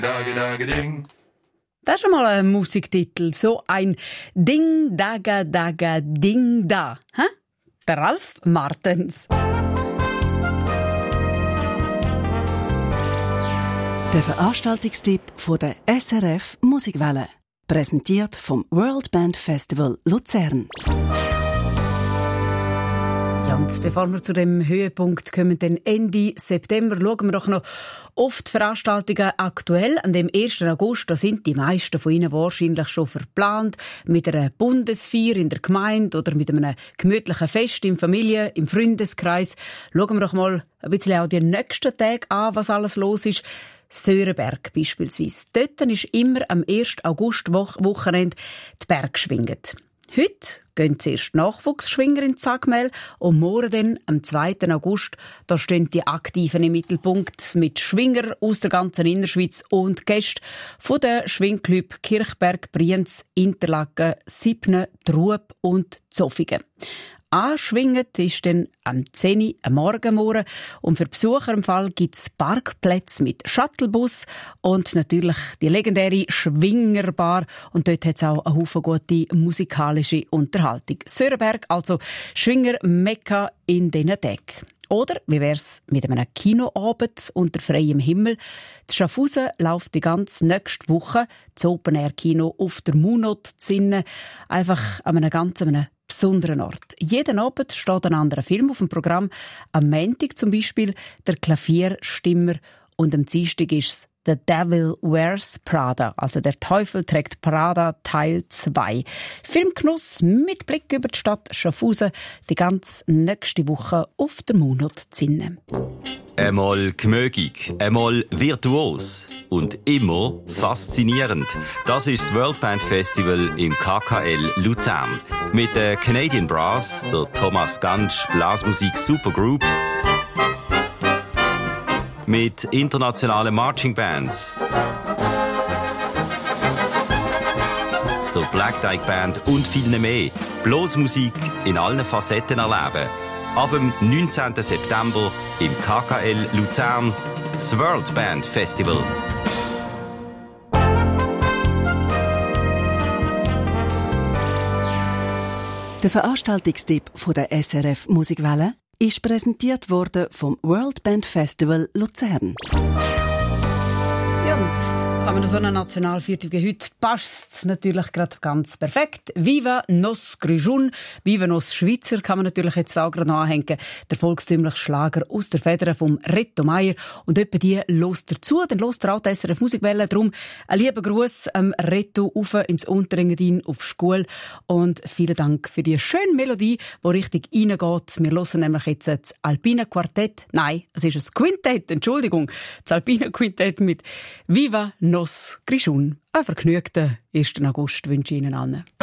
Das ist schon mal ein Musiktitel. So ein Ding, Daga, Daga, Ding, Da. Hä? Der Ralf Martens. Der Veranstaltungstipp von der SRF Musikwelle. Präsentiert vom World Band Festival Luzern. Ja, und bevor wir zu dem Höhepunkt kommen, den Ende September, schauen wir doch noch auf die Veranstaltungen aktuell. An dem 1. August, da sind die meisten von Ihnen wahrscheinlich schon verplant, mit einer Bundesfeier in der Gemeinde oder mit einem gemütlichen Fest in Familie, im Freundeskreis. Schauen wir doch mal ein bisschen auch die nächsten Tage an, was alles los ist. Sörenberg beispielsweise. Dort ist immer am 1. August-Wochenende die Bergschwingen. Heute gehen zuerst Nachwuchsschwinger in Zackmel und morgen dann, am 2. August, da stehen die Aktiven im Mittelpunkt mit Schwinger aus der ganzen Innerschweiz und Gäste von den Schwingclub Kirchberg, Brienz, Interlaken, Sibne, Trub und Zofingen. Anschwingend ist dann am 10 Uhr am Morgen und für Besucher im Fall gibt es Parkplätze mit Shuttlebus und natürlich die legendäre Schwingerbar und dort hat es auch eine Haufen gute musikalische Unterhaltung. Sörenberg, also Schwinger Mekka in diesen Tagen. Oder wie wär's mit einem Kinoabend unter freiem Himmel? Die Schaffhausen läuft die ganze nächste Woche das Open-Air-Kino auf der Munot-Zinne, einfach an einem ganz besonderen Ort. Jeden Abend steht ein anderer Film auf dem Programm. Am Montag zum Beispiel der Klavierstimmer und am Dienstag ist es The Devil Wears Prada, also der Teufel trägt Prada Teil 2. Filmgenuss mit Blick über die Stadt Schaffhausen die ganze nächste Woche auf der Munot-Zinne. Einmal gemögig, einmal virtuos und immer faszinierend. Das ist das World Band Festival im KKL Luzern. Mit der Canadian Brass, der Thomas Gansch Blasmusik Supergroup, mit internationalen Marching Bands, der Black Dyke Band und viel mehr. Blasmusik in allen Facetten erleben. Ab dem 19. September im KKL Luzern, das World Band Festival. Der Veranstaltungstipp von der SRF Musikwelle ist präsentiert worden vom World Band Festival Luzern. Ja, und an so einer Nationalviertel wie heute passt es natürlich gerade ganz perfekt. Viva nos Grischun, Viva nos Schweizer kann man natürlich jetzt auch gerade noch anhängen. Der volkstümliche Schlager aus der Feder vom Reto Meier. Und etwa die hört dazu, dann hört auch die SRF Musikwelle. Darum ein lieber Gruß am Reto rauf ins Unterengadin auf Schule. Und vielen Dank für die schöne Melodie, die richtig reingeht. Wir hören nämlich jetzt das Alpine Quartett. Nein, es ist ein Quintett, Entschuldigung. Das Alpine Quintett mit Viva nos Grischun. Einen vergnügten 1. August wünsche ich Ihnen allen.